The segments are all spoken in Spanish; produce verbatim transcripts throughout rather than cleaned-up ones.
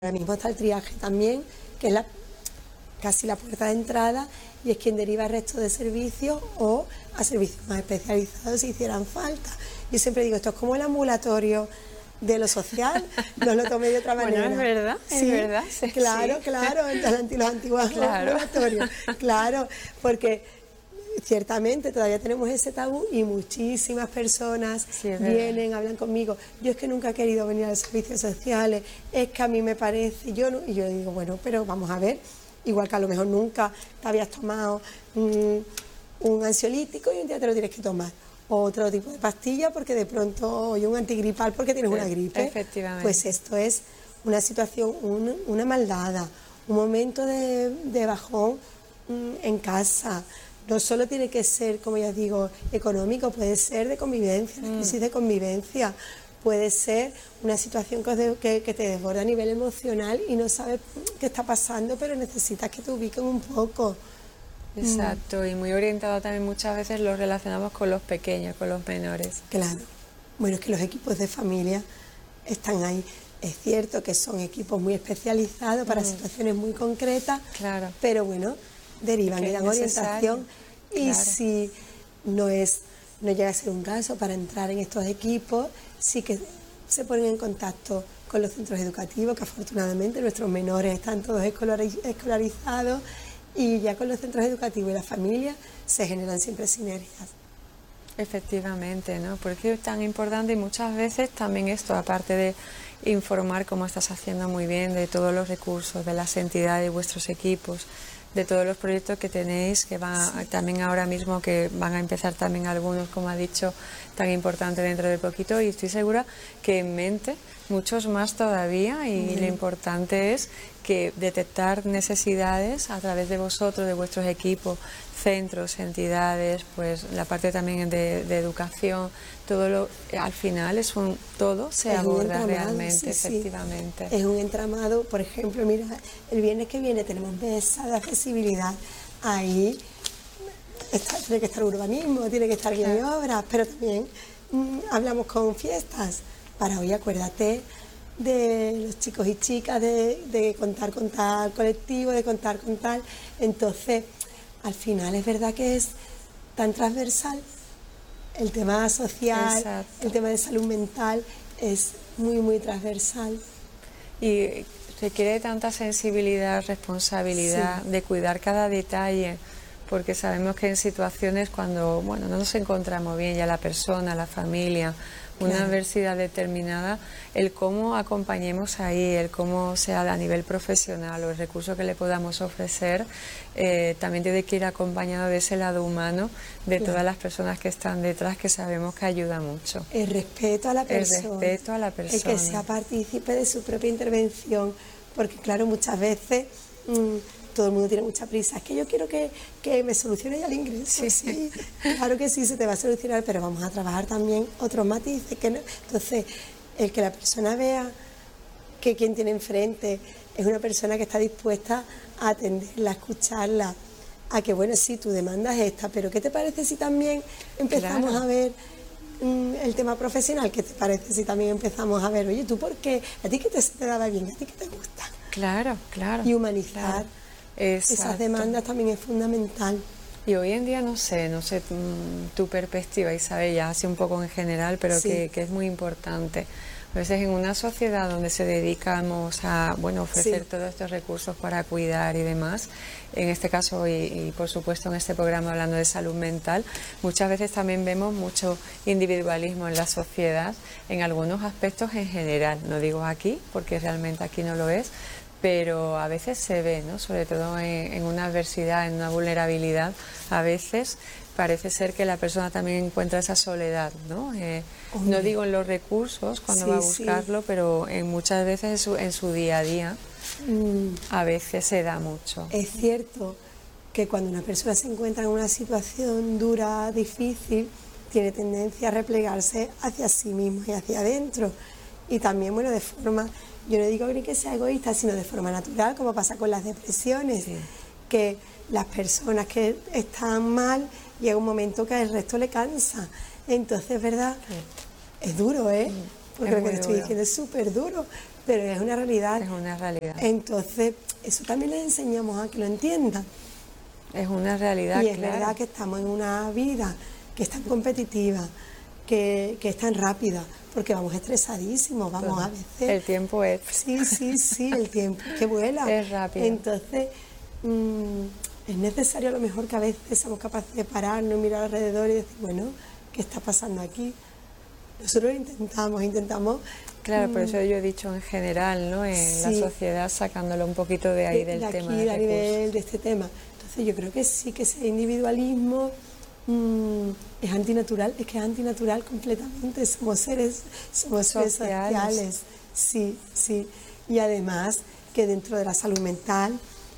Ahora mismo está el triaje también, que es la, casi la puerta de entrada y es quien deriva al resto de servicios o a servicios más especializados si hicieran falta. Yo siempre digo, esto es como el ambulatorio de lo social, no lo tomé de otra manera. Bueno, es verdad, sí, es verdad. Sí, claro, sí. claro, entre los antiguos Claro. ambulatorios, claro, porque ciertamente todavía tenemos ese tabú y muchísimas personas Sí, es vienen, hablan conmigo. Yo es que nunca he querido venir a los servicios sociales, es que a mí me parece, yo no, y yo digo, bueno, pero vamos a ver, igual que a lo mejor nunca te habías tomado un, un ansiolítico y un día te lo tienes que tomar. O otro tipo de pastilla porque de pronto, oye, un antigripal porque tienes Sí, una gripe. efectivamente. Pues esto es una situación, un, una maldada, un momento de, de bajón mm, en casa. No solo tiene que ser, como ya digo, económico, puede ser de convivencia, una crisis de convivencia, puede ser una situación que, que, que te desborda a nivel emocional y no sabes qué está pasando, pero necesitas que te ubiquen un poco. Exacto, y muy orientado también muchas veces lo relacionamos con los pequeños, con los menores. Claro, bueno, es que los equipos de familia están ahí. Es cierto que son equipos muy especializados para mm. situaciones muy concretas, claro. pero bueno, derivan y dan orientación. Y claro. si no es, no llega a ser un caso para entrar en estos equipos, sí que se ponen en contacto con los centros educativos, que afortunadamente nuestros menores están todos escolarizados, y ya con los centros educativos y las familias se generan siempre sinergias. Efectivamente, ¿no? Porque es tan importante y muchas veces también esto, aparte de informar, como estás haciendo muy bien, de todos los recursos, de las entidades, de vuestros equipos, de todos los proyectos que tenéis, que van sí. también ahora mismo, que van a empezar también algunos, como ha dicho, tan importante dentro de poquito, y estoy segura que en mente muchos más todavía, y mm. lo importante es que detectar necesidades a través de vosotros, de vuestros equipos, centros, entidades, pues la parte también de, de educación, todo lo, al final es un todo se es aborda realmente, sí, efectivamente. Sí. Es un entramado, por ejemplo, mira, el viernes que viene tenemos mesa de accesibilidad, ahí está, tiene que estar urbanismo, tiene que estar bien claro. obras, pero también mmm, hablamos con fiestas, para hoy acuérdate de los chicos y chicas, de, de contar con tal colectivo, de contar con tal, entonces al final es verdad que es tan transversal, el tema social, exacto. el tema de salud mental es muy muy transversal. Y requiere tanta sensibilidad, responsabilidad, sí. de cuidar cada detalle, porque sabemos que en situaciones cuando bueno no nos encontramos bien, ya la persona, la familia, una claro. adversidad determinada, el cómo acompañemos ahí, el cómo sea a nivel profesional o el recurso que le podamos ofrecer, eh, también tiene que ir acompañado de ese lado humano de claro. todas las personas que están detrás, que sabemos que ayuda mucho. El respeto a la persona. El respeto a la persona. El que sea partícipe de su propia intervención, porque claro, muchas veces mmm, todo el mundo tiene mucha prisa, es que yo quiero que, que me solucione ya el ingreso, sí. sí, claro que sí, se te va a solucionar, pero vamos a trabajar también otros matices, que no. Entonces, el que la persona vea que quien tiene enfrente es una persona que está dispuesta a atenderla, a escucharla, a que bueno, sí, tu demanda es esta, pero ¿qué te parece si también empezamos claro. a ver mmm, el tema profesional? ¿Qué te parece si también empezamos a ver, oye, tú por qué, a ti qué te, te daba bien, a ti qué te gusta? Claro, claro. Y humanizar. Claro. Exacto. Esas demandas también es fundamental. Y hoy en día, no sé, no sé tu perspectiva, Isabel, ya así un poco en general, pero sí. que, que es muy importante. A veces en una sociedad donde se dedicamos a bueno ofrecer sí. todos estos recursos para cuidar y demás, en este caso y, y por supuesto en este programa hablando de salud mental, muchas veces también vemos mucho individualismo en la sociedad, en algunos aspectos en general, no digo aquí, porque realmente aquí no lo es, pero a veces se ve, ¿no? Sobre todo en, en una adversidad, en una vulnerabilidad, a veces parece ser que la persona también encuentra esa soledad, ¿no? Eh, no digo en los recursos cuando sí, va a buscarlo, sí. pero en muchas veces en su, en su día a día mm. a veces se da mucho. Es cierto que cuando una persona se encuentra en una situación dura, difícil, tiene tendencia a replegarse hacia sí mismo y hacia adentro, y también, bueno, de forma... Yo no digo ni que sea egoísta, sino de forma natural, como pasa con las depresiones, sí. que las personas que están mal, llega un momento que al resto le cansa. Entonces, ¿verdad? Sí. Es duro, ¿eh? Porque es lo que te estoy duro. diciendo es súper duro, pero es una realidad. Es una realidad. Entonces, eso también les enseñamos a que lo entiendan. Es una realidad, Y es claro. verdad que estamos en una vida que es tan competitiva, que, que es tan rápida, porque vamos estresadísimos, vamos Todo. a veces... El tiempo es... Sí, sí, sí, el tiempo que vuela. Es rápido. Entonces, mmm, es necesario a lo mejor que a veces seamos capaces de pararnos, mirar alrededor y decir, bueno, ¿qué está pasando aquí? Nosotros intentamos, intentamos... Claro, mmm, por eso yo he dicho en general, ¿no? En sí, la sociedad, sacándolo un poquito de ahí de, del de tema aquí, de a recursos. nivel de este tema. Entonces yo creo que sí, que ese individualismo mmm, es antinatural, es que es antinatural completamente, somos seres, somos seres Sociales. sociales, sí, sí. Y además que dentro de la salud mental,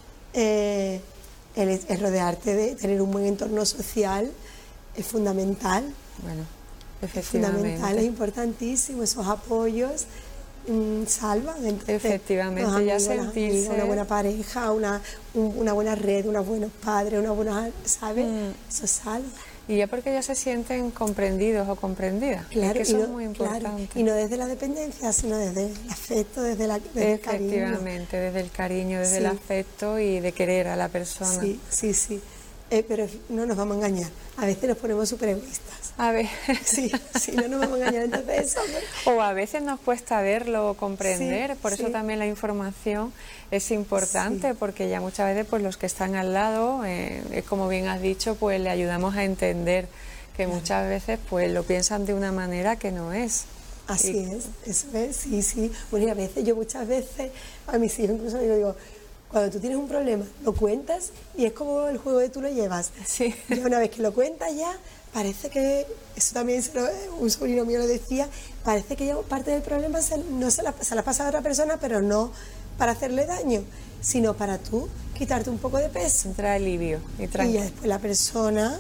eh, el, el rodearte de tener un buen entorno social es fundamental. Bueno, Es efectivamente. fundamental, es importantísimo, esos apoyos mmm, salvan. Entonces, Efectivamente, los ya amigos, las sentirse- amigas, una buena pareja, una, un- una buena red, unos buenos padres, una buena, ¿sabes? Mm. Eso salva. Y ya porque ya se sienten comprendidos o comprendidas. Claro, es que eso y no, es muy claro, importante. y no desde la dependencia, sino desde el afecto, desde, la, desde el cariño. Efectivamente, desde el cariño, desde Sí. el afecto y de querer a la persona. Sí, sí, sí. Eh, pero no nos vamos a engañar. A veces nos ponemos súper egoístas. A ver, Sí, sí, no nos vamos a engañar. Entonces eso, o a veces nos cuesta verlo o comprender, Sí, por eso sí. también la información es importante, Sí. porque ya muchas veces pues los que están al lado, eh, es como bien has dicho, pues le ayudamos a entender que muchas veces pues lo piensan de una manera que no es. así Y- es, eso es, sí, sí. Bueno, y a veces, yo muchas veces, a mis hijos incluso digo, digo, cuando tú tienes un problema, lo cuentas y es como el juego de tú lo llevas. Sí. Ya una vez que lo cuentas ya, parece que, eso también se lo- un sobrino mío lo decía, parece que ya parte del problema se, no se la, se la pasa a otra persona, pero no para hacerle daño, sino para tú quitarte un poco de peso. Trae alivio y Y ya tranquilidad. después la persona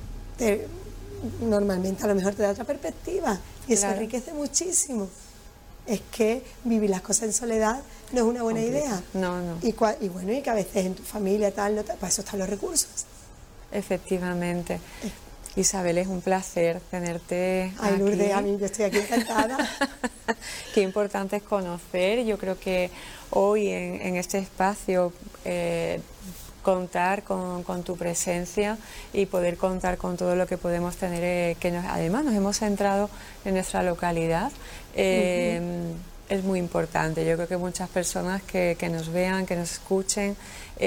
te- normalmente a lo mejor te da otra perspectiva y eso Claro. enriquece muchísimo. Es que vivir las cosas en soledad no es una buena idea. No, no. Y, cua- y bueno, y que a veces en tu familia tal, no te- para eso están los recursos. Efectivamente. Isabel, es un placer tenerte Ay, Lourdes, aquí. a mí yo estoy aquí encantada. Qué importante es conocer. Yo creo que hoy en, en este espacio eh, contar con, con tu presencia y poder contar con todo lo que podemos tener, eh, que nos- además nos hemos centrado en nuestra localidad. eh, Es muy importante. Yo creo que muchas personas que, que nos vean, que nos escuchen,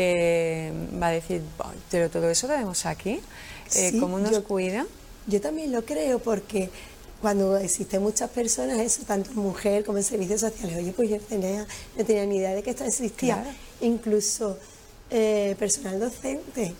eh, va a decir, "Bah, pero todo eso tenemos aquí. Eh, Sí, ¿Cómo nos yo- cuida?" Yo también lo creo porque cuando existen muchas personas, eso, tanto en mujer como en servicios sociales, oye, pues yo tenía, no tenía ni idea de que esto existía. Claro. Incluso eh, personal docente.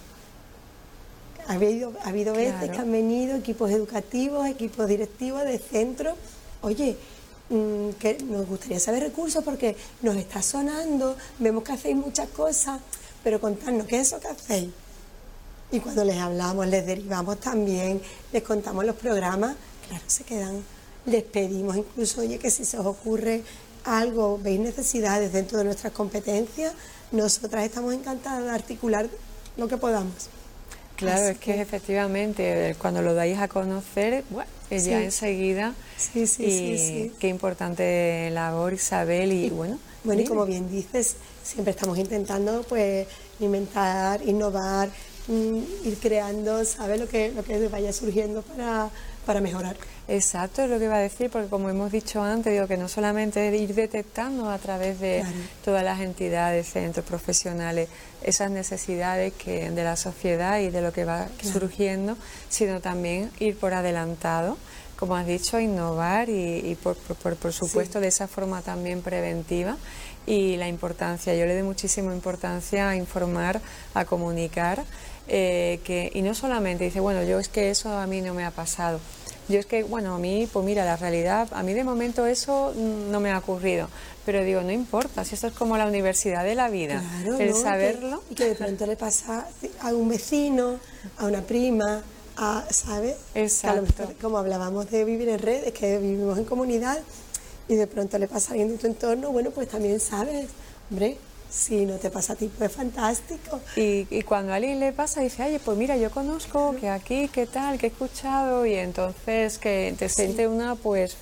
Ha habido, ha habido veces Claro. que han venido equipos educativos, equipos directivos de centros, oye, mm, que nos gustaría saber recursos porque nos está sonando, vemos que hacéis muchas cosas, pero contadnos, ¿qué es eso que hacéis? Y cuando les hablamos, les derivamos también, les contamos los programas, claro, se quedan, les pedimos incluso, oye, que si se os ocurre algo, veis necesidades dentro de nuestras competencias, nosotras estamos encantadas de articular lo que podamos. Claro, Así es que, efectivamente, eh, cuando lo dais a conocer, bueno, eh, ya Sí. enseguida. Sí, sí, y sí, sí. Qué importante labor, Isabel, y, bueno. Bueno, y dime. como bien dices, siempre estamos intentando pues inventar, innovar, mm, ir creando, ¿sabes? Lo que, lo que vaya surgiendo para, para mejorar. Exacto, es lo que iba a decir, porque como hemos dicho antes, digo que no solamente es ir detectando a través de Claro. todas las entidades, centros profesionales, esas necesidades que de la sociedad y de lo que va Claro. surgiendo, sino también ir por adelantado, como has dicho, innovar y, y por, por- por- por supuesto Sí. de esa forma también preventiva. Y la importancia, yo le doy muchísima importancia a informar, a comunicar, eh, que, y no solamente dice, bueno, yo es que eso a mí no me ha pasado. Yo es que, bueno, a mí, pues mira, la realidad, a mí de momento eso mm, no me ha ocurrido, pero digo, no importa, si esto es como la universidad de la vida, Claro, el ¿no? saberlo. Que- y que de pronto le pasa a un vecino, a una prima, a, ¿sabes? Que a lo Exacto. mejor, como hablábamos de vivir en red, es que vivimos en comunidad y de pronto le pasa a alguien de tu entorno, bueno, pues también sabes, hombre, si no te pasa a ti, pues fantástico. Y, y cuando a alguien le pasa, dice, oye, pues mira, yo conozco que aquí, qué tal, que he escuchado, y entonces que te siente una, pues,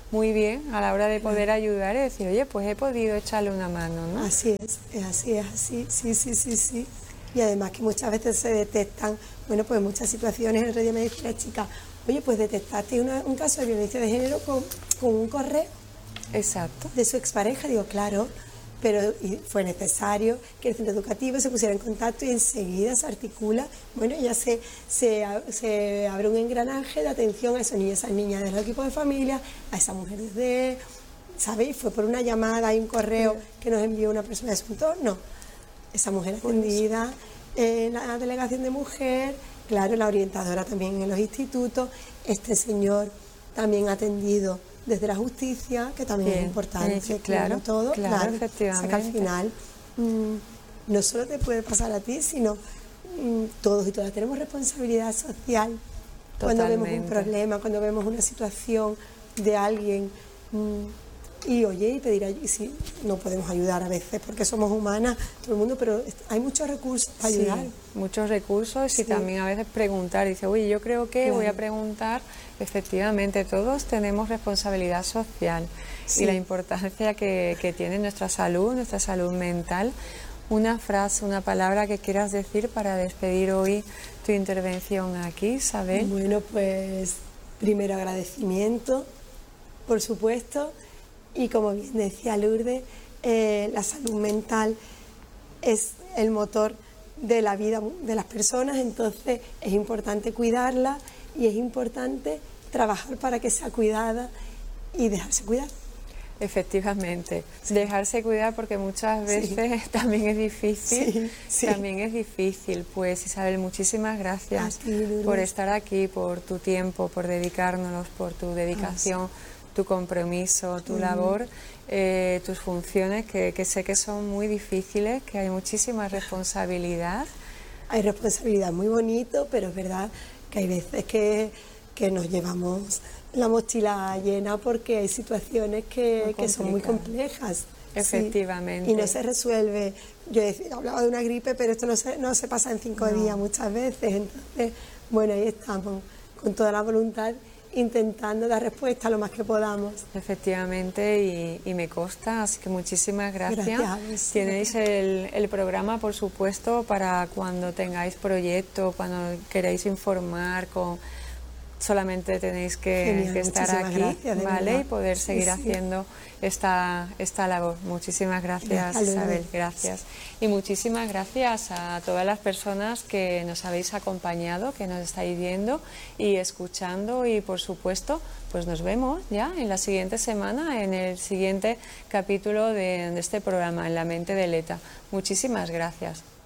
muy bien a la hora de poder ayudar y decir, oye, pues he podido echarle una mano, ¿no? Así es, es así, es así, sí, sí, sí, sí. Y además que muchas veces se detectan, bueno, pues muchas situaciones. El otro día me decía la chica, oye, pues detectaste una, un caso de violencia de género con, con un correo. Exacto. De su expareja. Digo, claro, pero y fue necesario que el centro educativo se pusiera en contacto y enseguida se articula, bueno, ya se, se, se abre un engranaje de atención a esos niños, esas niñas de los equipos de familia, a esas mujeres de, ¿sabéis? Fue por una llamada y un correo que nos envió una persona de su entorno. Esa mujer atendida en la delegación de mujer, claro, la orientadora también en los institutos, este señor también atendido desde la justicia, que también Bien, es importante, sí, claro, todo, claro, claro, efectivamente. o sea que al final mmm, no solo te puede pasar a ti, sino mmm, todos y todas tenemos responsabilidad social. Totalmente. Cuando vemos un problema, cuando vemos una situación de alguien mmm, y oye, y pedir ayuda, y si no podemos ayudar a veces porque somos humanas, todo el mundo, pero hay muchos recursos para sí, ayudar. Muchos recursos sí. Y también a veces preguntar, dice, oye, yo creo que claro. voy a preguntar, efectivamente, todos tenemos responsabilidad social sí. y la importancia que, que tiene nuestra salud, nuestra salud mental. Una frase, una palabra que quieras decir para despedir hoy tu intervención aquí, Isabel. Bueno, pues primero agradecimiento, por supuesto. Y como bien decía Lourdes, eh, la salud mental es el motor de la vida de las personas, entonces es importante cuidarla y es importante trabajar para que sea cuidada y dejarse cuidar. Efectivamente, sí. dejarse cuidar porque muchas veces sí. también es difícil, sí, sí. también es difícil. Pues Isabel, muchísimas gracias ti, por estar aquí, por tu tiempo, por dedicárnoslos, por tu dedicación. Ah, sí. Tu compromiso, tu mm. labor, eh, tus funciones, que, que sé que son muy difíciles, que hay muchísima responsabilidad. Hay responsabilidad, muy bonito, pero es verdad que hay veces que, que nos llevamos la mochila llena porque hay situaciones que, que son muy complejas. Efectivamente. Sí, y no se resuelve. Yo decía, hablaba de una gripe, pero esto no se, no se pasa en cinco no. días muchas veces. Entonces, bueno, ahí estamos, con toda la voluntad, intentando dar respuesta lo más que podamos. Efectivamente, y, y me consta, así que muchísimas gracias. Gracias. Tenéis el, el programa, por supuesto, para cuando tengáis proyecto, cuando queréis informar, con solamente tenéis que, Genial, que estar aquí, gracias, ¿vale? Verdad. Y poder seguir sí, haciendo sí. esta, esta labor. Muchísimas gracias, gracias Isabel, gracias. Y muchísimas gracias a todas las personas que nos habéis acompañado, que nos estáis viendo y escuchando, y por supuesto, pues nos vemos ya en la siguiente semana, en el siguiente capítulo de, de este programa, En la mente de Leta. Muchísimas gracias.